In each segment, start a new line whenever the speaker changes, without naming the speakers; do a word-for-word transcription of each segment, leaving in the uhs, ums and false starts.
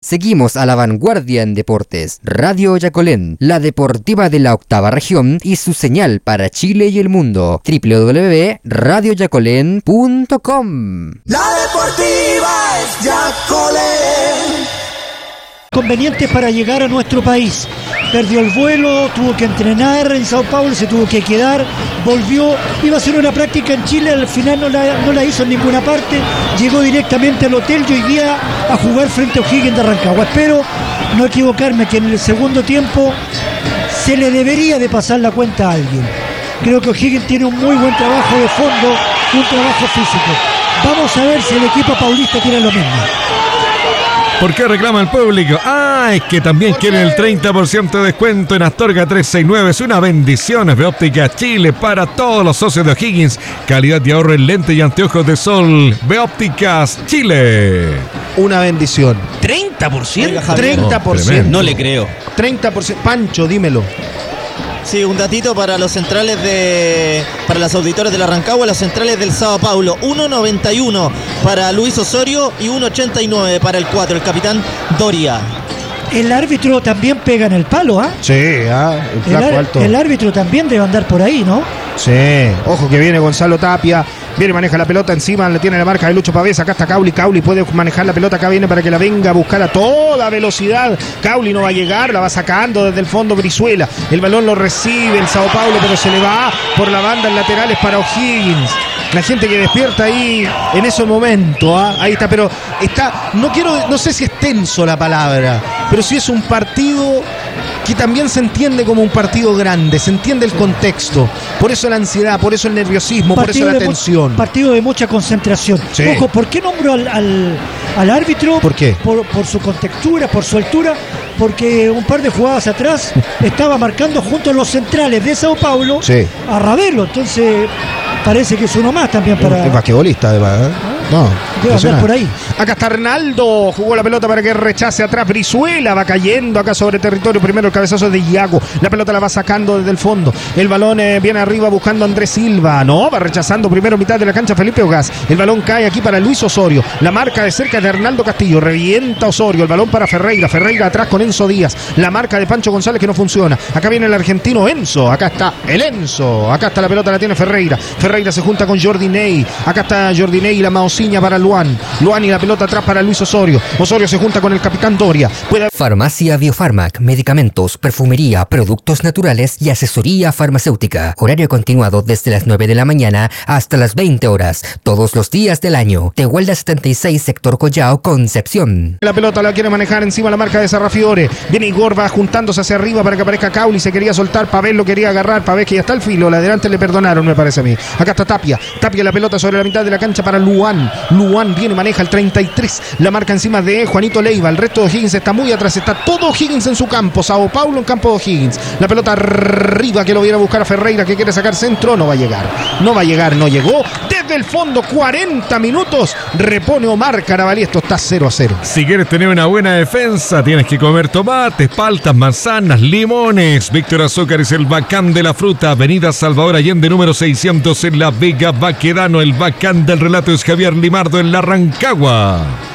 Seguimos a la vanguardia en deportes. Radio Yacolén, la deportiva de la octava región y su señal para Chile y el mundo. doble u doble u doble u punto radio yacolén punto com.
La deportiva es Yacolén.
Conveniente para llegar a nuestro país. Perdió el vuelo, tuvo que entrenar en Sao Paulo, se tuvo que quedar, volvió, iba a hacer una práctica en Chile, al final no la, no la hizo en ninguna parte, llegó directamente al hotel y hoy día a jugar frente a O'Higgins de Rancagua. Espero no equivocarme, que en el segundo tiempo se le debería de pasar la cuenta a alguien. Creo que O'Higgins tiene un muy buen trabajo de fondo, un trabajo físico. Vamos a ver si el equipo paulista tiene lo mismo.
¿Por qué reclama el público? Ah, es que también quieren el treinta por ciento de descuento en Astorga trescientos sesenta y nueve. Es una bendición. Es Beóptica Chile para todos los socios de O'Higgins. Calidad y ahorro en lentes y anteojos de sol. Beópticas Chile.
Una bendición.
¿treinta por ciento?
treinta por ciento.
No, no le creo.
treinta por ciento. Pancho, dímelo.
Sí, un datito para los centrales de... para las auditoras de la Rancagua, las centrales del Sao Paulo. uno noventa y uno para Luis Osorio y uno ochenta y nueve para el cuatro, el capitán Doria.
El árbitro también pega en el palo, ¿ah? ¿eh?
Sí, ah, el flaco
el, ar-
alto.
el árbitro también debe andar por ahí, ¿no?
Sí, ojo que viene Gonzalo Tapia. Viene, maneja la pelota encima, le tiene la marca de Lucho Pavés. Acá está Cauli, Cauli puede manejar la pelota. Acá viene para que la venga a buscar a toda velocidad. Cauli no va a llegar, la va sacando desde el fondo Brizuela. El balón lo recibe el Sao Paulo, pero se le va por la banda en laterales para O'Higgins. La gente que despierta ahí en ese momento, ¿ah? Ahí está, pero está, no quiero, no sé si es tenso la palabra, pero sí es un partido que también se entiende como un partido grande, se entiende el contexto, por eso la ansiedad, por eso el nerviosismo, por eso la tensión.
Mu- partido de mucha concentración.
Sí.
Ojo, ¿por qué nombro al, al, al árbitro?
¿Por qué?
Por, por su contextura, por su altura, porque un par de jugadas atrás estaba marcando junto a los centrales de Sao Paulo,
sí,
a Ravelo, entonces parece que es uno más también para...
Es basquetbolista además, ¿eh? No,
debe andar por ahí.
Acá está Arnaldo, jugó la pelota para que rechace atrás Brizuela, va cayendo acá sobre territorio, primero el cabezazo de Iago, la pelota la va sacando desde el fondo, el balón eh, viene arriba buscando a Andrés Silva, no, va rechazando primero mitad de la cancha Felipe Ogaz, el balón cae aquí para Luis Osorio, la marca de cerca de Arnaldo Castillo, revienta Osorio, el balón para Ferreira, Ferreira atrás con Enzo Díaz, la marca de Pancho González que no funciona, acá viene el argentino Enzo, acá está el Enzo, acá está la pelota, la tiene Ferreira, Ferreira se junta con Jordi Ney, acá está Jordi Ney y la Maosiña para Luan, Luan y la pelota atrás para Luis Osorio, Osorio se junta con el capitán Doria. Puede...
Farmacia Biofarmac, medicamentos, perfumería, productos naturales y asesoría farmacéutica. Horario continuado desde las nueve de la mañana hasta las veinte horas, todos los días del año. Tehuelda setenta y seis, sector Collao, Concepción.
La pelota la quiere manejar encima la marca de Sarrafiore. Viene Igor, va juntándose hacia arriba para que aparezca Cauli, se quería soltar, Pavés lo quería agarrar, Pavés que ya está al filo, la adelante le perdonaron, me parece a mí. Acá está Tapia, Tapia la pelota sobre la mitad de la cancha para Luan. Luan viene, maneja el treinta y tres, la marca encima de Juanito Leiva, el resto de O'Higgins está muy atrás, está todo O'Higgins en su campo, Sao Paulo en campo de O'Higgins, la pelota arriba que lo viene a buscar a Ferreira que quiere sacar centro, no va a llegar, no va a llegar, no llegó, desde el fondo cuarenta minutos, repone Omar Carabalí, esto está cero a cero.
Si quieres tener una buena defensa, tienes que comer tomates, paltas, manzanas, limones. Víctor Azúcar es el bacán de la fruta, avenida Salvador Allende número seiscientos en La Vega, Baquedano, el bacán del relato es Javier Limardo en la Rancagua.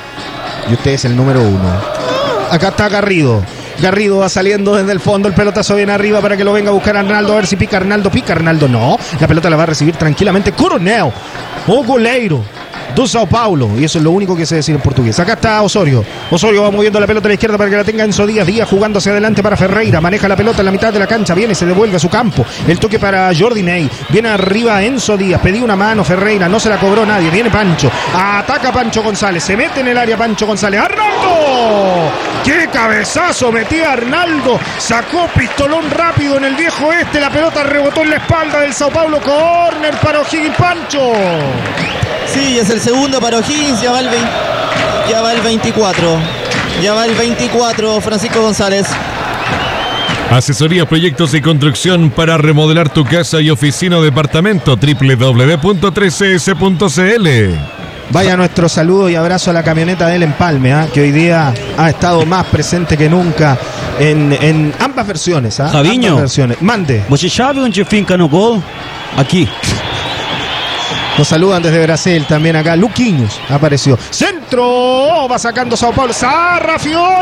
Y usted es el número uno. Acá está Garrido. Garrido va saliendo desde el fondo, el pelotazo viene arriba para que lo venga a buscar Arnaldo, a ver si pica Arnaldo, pica Arnaldo, no, la pelota la va a recibir tranquilamente Coronel, o goleiro do Sao Paulo, y eso es lo único que sé decir en portugués. Acá está Osorio, Osorio va moviendo la pelota a la izquierda para que la tenga Enzo Díaz, Díaz jugando hacia adelante para Ferreira, maneja la pelota en la mitad de la cancha, viene, se devuelve a su campo, el toque para Jordi Ney, viene arriba Enzo Díaz, pedía una mano Ferreira, no se la cobró nadie, viene Pancho, ataca Pancho González, se mete en el área Pancho González, ¡Arnaldo! ¡Qué cabezazo metía Arnaldo! Sacó pistolón rápido en el viejo este, la pelota rebotó en la espalda del Sao Paulo, córner para O'Higgins, Pancho.
Sí, es el segundo para O'Higgins, ya va el veinte, ya va el veinticuatro, ya va el veinticuatro, Francisco González.
Asesoría, proyectos y construcción para remodelar tu casa y oficina o departamento, doble u doble u doble u punto tres c s punto c l.
Vaya nuestro saludo y abrazo a la camioneta del Empalme, ¿eh? Que hoy día ha estado más presente que nunca en, en ambas versiones. ¿eh?
Javiño,
ambas versiones. Mande.
¿Você sabe onde fica no gol? Aquí.
Nos saludan desde Brasil también acá. Luquinhos apareció. Centro. Va sacando Sao Paulo. Sarrafiore.